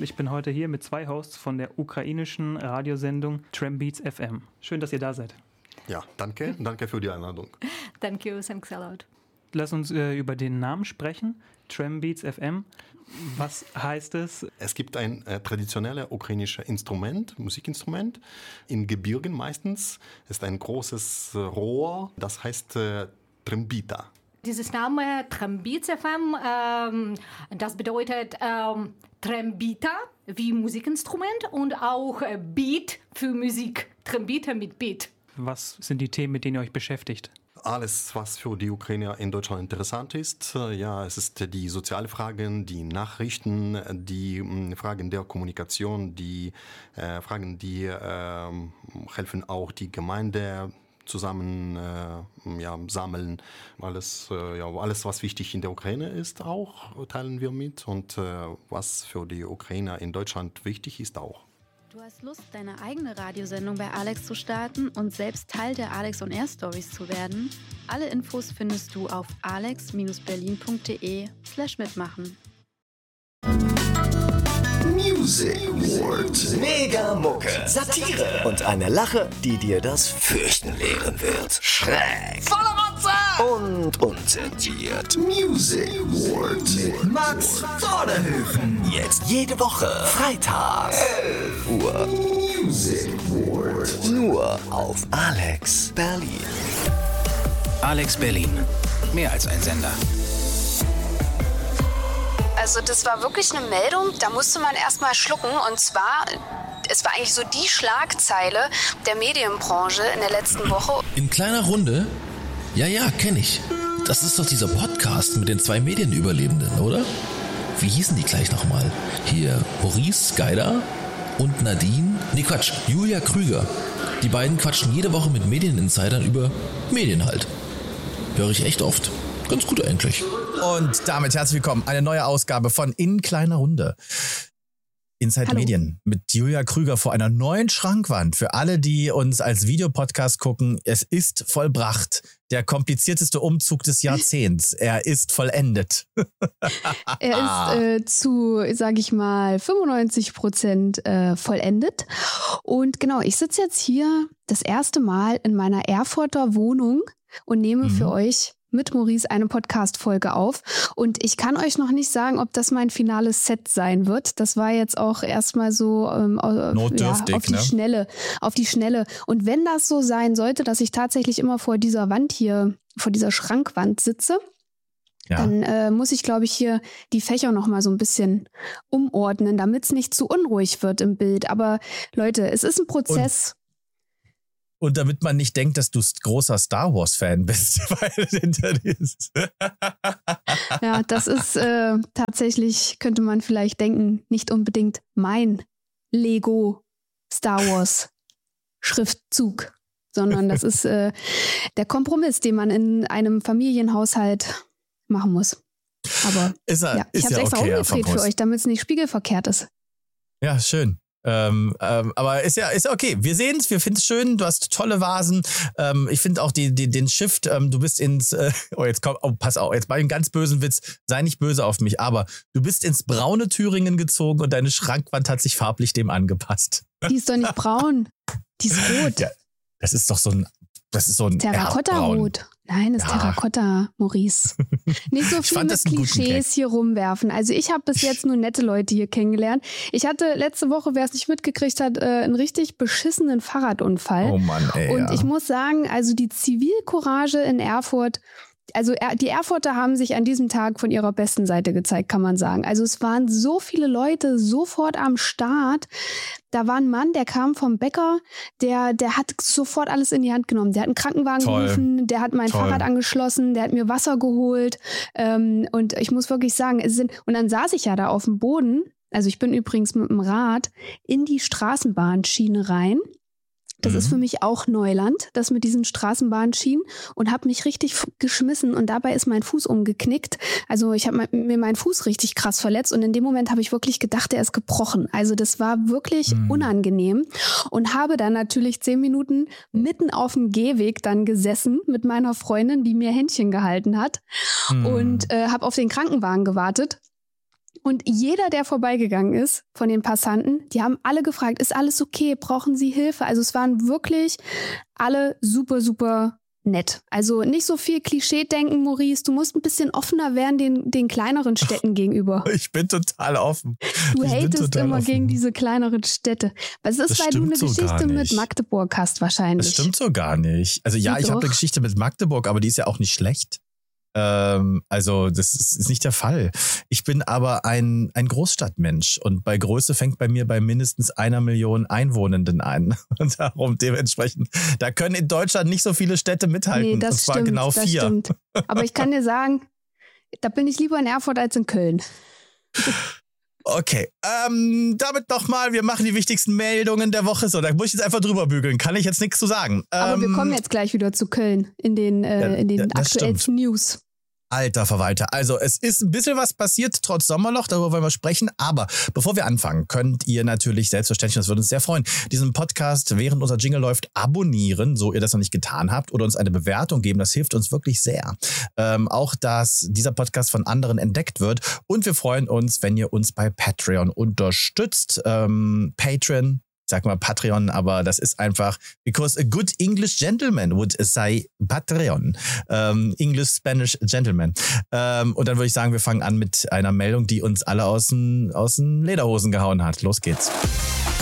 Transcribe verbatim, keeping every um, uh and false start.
Ich bin heute hier mit zwei Hosts von der ukrainischen Radiosendung Trambeats F M. Schön, dass ihr da seid. Ja, danke. Danke für die Einladung. Thank you, thanks a lot. Lass uns äh, über den Namen sprechen. Trambeats F M. Was heißt es? Es gibt ein äh, traditionelles ukrainisches Instrument, Musikinstrument, in Gebirgen meistens. Es ist ein großes äh, Rohr, das heißt äh, Trambita. Dieses Name Trambeats F M, ähm, das bedeutet ähm, Trambita wie Musikinstrument und auch äh, Beat für Musik. Trambita mit Beat. Was sind die Themen, mit denen ihr euch beschäftigt? Alles, was für die Ukrainer in Deutschland interessant ist. Ja, es ist die sozialen Fragen, die Nachrichten, die mh, Fragen der Kommunikation, die äh, Fragen, die äh, helfen auch die Gemeinde zusammen äh, ja, sammeln. Alles, äh, ja, alles, was wichtig in der Ukraine ist, auch teilen wir mit. Und äh, was für die Ukrainer in Deutschland wichtig ist, auch. Du hast Lust, deine eigene Radiosendung bei Alex zu starten und selbst Teil der Alex on Air Stories zu werden? Alle Infos findest du auf alex berlin punkt de slash mitmachen. Music World. Mega Mucke. Satire. Und eine Lache, die dir das Fürchten lehren wird. Schräg. Voller Monster. Und unzensiert. Music World. Mit Max Vorderhöfen. Jetzt jede Woche. Freitag. elf Uhr. Music World. Nur auf Alex Berlin. Alex Berlin. Mehr als ein Sender. Also das war wirklich eine Meldung, da musste man erstmal schlucken. Und zwar, es war eigentlich so die Schlagzeile der Medienbranche in der letzten Woche. In kleiner Runde? Ja, ja, kenne ich. Das ist doch dieser Podcast mit den zwei Medienüberlebenden, oder? Wie hießen die gleich nochmal? Hier Maurice Geider und Nadine? Nee, Quatsch, Julia Krüger. Die beiden quatschen jede Woche mit Medieninsidern über Medien halt. Höre ich echt oft. Ganz gut eigentlich. Und damit herzlich willkommen. Eine neue Ausgabe von In kleiner Runde. Inside Hallo. Medien mit Julia Krüger vor einer neuen Schrankwand. Für alle, die uns als Videopodcast gucken, es ist vollbracht. Der komplizierteste Umzug des Jahrzehnts. Er ist vollendet. Er ist äh, zu, sage ich mal, fünfundneunzig Prozent äh, vollendet. Und genau, ich sitze jetzt hier das erste Mal in meiner Erfurter Wohnung und nehme mhm. für euch mit Maurice eine Podcast-Folge auf. Und ich kann euch noch nicht sagen, ob das mein finales Set sein wird. Das war jetzt auch erstmal so ähm, Notdürftig, ja, auf die ne? Schnelle, auf die Schnelle. Und wenn das so sein sollte, dass ich tatsächlich immer vor dieser Wand hier, vor dieser Schrankwand sitze, ja. dann äh, muss ich, glaube ich, hier die Fächer noch mal so ein bisschen umordnen, damit es nicht zu unruhig wird im Bild. Aber Leute, es ist ein Prozess. Und Und damit man nicht denkt, dass du großer Star Wars-Fan bist. Weil hinter dir ist. Ja, das ist äh, tatsächlich, könnte man vielleicht denken, nicht unbedingt mein Lego Star Wars Schriftzug, sondern das ist äh, der Kompromiss, den man in einem Familienhaushalt machen muss. Aber ist er, ja, ich habe es ja extra okay, umgedreht für euch, damit es nicht spiegelverkehrt ist. Ja, schön. Ähm, ähm, aber ist ja, ist ja okay. Wir sehen es, wir finden es schön. Du hast tolle Vasen. Ähm, ich finde auch die, die, den Shift. Ähm, du bist ins, äh, oh jetzt komm, oh pass auf, jetzt bei einem ganz bösen Witz. Sei nicht böse auf mich, aber du bist ins braune Thüringen gezogen und deine Schrankwand hat sich farblich dem angepasst. Die ist doch nicht braun, die ist rot. Ja, das ist doch so ein, das ist so ein Terrakotta-Rot. Nein, das ist ja. Terrakotta, Maurice. Nicht so viel mit Klischees hier rumwerfen. Also ich habe bis jetzt nur nette Leute hier kennengelernt. Ich hatte letzte Woche, wer es nicht mitgekriegt hat, einen richtig beschissenen Fahrradunfall. Oh Mann, ey. Und ja. ich muss sagen, also die Zivilcourage in Erfurt, also die Erfurter haben sich an diesem Tag von ihrer besten Seite gezeigt, kann man sagen. Also es waren so viele Leute sofort am Start. Da war ein Mann, der kam vom Bäcker, der, der hat sofort alles in die Hand genommen. Der hat einen Krankenwagen Toll. gerufen, der hat mein Toll. Fahrrad angeschlossen, der hat mir Wasser geholt. Ähm, und ich muss wirklich sagen, es sind, und dann saß ich ja da auf dem Boden, also ich bin übrigens mit dem Rad in die Straßenbahnschiene rein. Das mhm. ist für mich auch Neuland, das mit diesen Straßenbahnschienen, und habe mich richtig f- geschmissen und dabei ist mein Fuß umgeknickt. Also ich habe mir meinen Fuß richtig krass verletzt und in dem Moment habe ich wirklich gedacht, der ist gebrochen. Also das war wirklich mhm. unangenehm und habe dann natürlich zehn Minuten mitten auf dem Gehweg dann gesessen mit meiner Freundin, die mir Händchen gehalten hat mhm. und äh, habe auf den Krankenwagen gewartet. Und jeder, der vorbeigegangen ist von den Passanten, die haben alle gefragt, ist alles okay? Brauchen Sie Hilfe? Also es waren wirklich alle super, super nett. Also nicht so viel Klischee-Denken, Maurice. Du musst ein bisschen offener werden den, den kleineren Städten gegenüber. Ich bin total offen. Du ich hatest immer offen. gegen diese kleineren Städte. Was ist, Das weil du eine stimmt so Geschichte gar mit nicht. Magdeburg hast wahrscheinlich. Das stimmt so gar nicht. Also ja, Ja, ich habe doch. eine Geschichte mit Magdeburg, aber die ist ja auch nicht schlecht. Ähm, also das ist, ist nicht der Fall. Ich bin aber ein, ein Großstadtmensch und bei Größe fängt bei mir bei mindestens einer Million Einwohnenden an. Und darum dementsprechend, da können in Deutschland nicht so viele Städte mithalten. Nee, und das zwar stimmt, genau das vier. stimmt. Aber ich kann dir sagen, da bin ich lieber in Erfurt als in Köln. Okay, ähm, damit nochmal, wir machen die wichtigsten Meldungen der Woche. So, da muss ich jetzt einfach drüber bügeln. Kann ich jetzt nichts zu sagen. Aber ähm, wir kommen jetzt gleich wieder zu Köln in den, äh, Ja, in den ja, das aktuellsten News. Alter Verwalter. Also es ist ein bisschen was passiert, trotz Sommerloch, darüber wollen wir sprechen. Aber bevor wir anfangen, könnt ihr natürlich selbstverständlich, das würde uns sehr freuen, diesen Podcast, während unser Jingle läuft, abonnieren, so ihr das noch nicht getan habt, oder uns eine Bewertung geben. Das hilft uns wirklich sehr. Ähm, auch, dass dieser Podcast von anderen entdeckt wird. Und wir freuen uns, wenn ihr uns bei Patreon unterstützt. Ähm, Patreon. Ich sag mal Patreon, aber das ist einfach, because a good English gentleman would say Patreon. Ähm, English Spanish Gentleman. Ähm, und dann würde ich sagen, wir fangen an mit einer Meldung, die uns alle aus den, aus den Lederhosen gehauen hat. Los geht's.